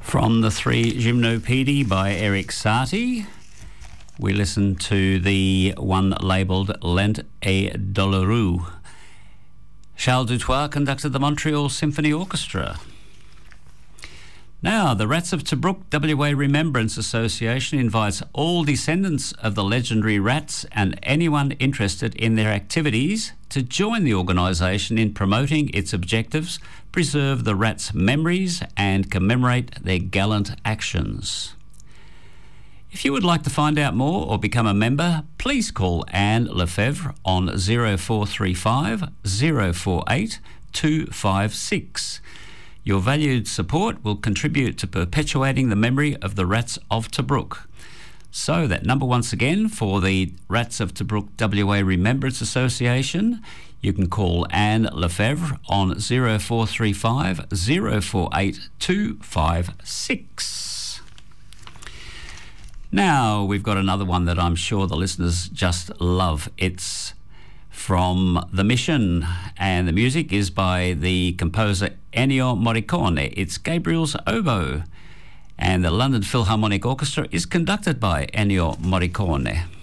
From the Three Gymnopedie by Eric Satie, we listened to the one labelled Lent et Doloreux. Charles Dutoit conducted the Montreal Symphony Orchestra. Now, the Rats of Tobruk WA Remembrance Association invites all descendants of the legendary Rats and anyone interested in their activities to join the organisation in promoting its objectives, preserve the Rats' memories and commemorate their gallant actions. If you would like to find out more or become a member, please call Anne Lefebvre on 0435 048 256. Your valued support will contribute to perpetuating the memory of the Rats of Tobruk. So that number once again for the Rats of Tobruk WA Remembrance Association, you can call Anne Lefebvre on 0435 048 256. Now we've got another one that I'm sure the listeners just love. It's from The Mission, and the music is by the composer Ennio Morricone. It's Gabriel's Oboe, and the London Philharmonic Orchestra is conducted by Ennio Morricone.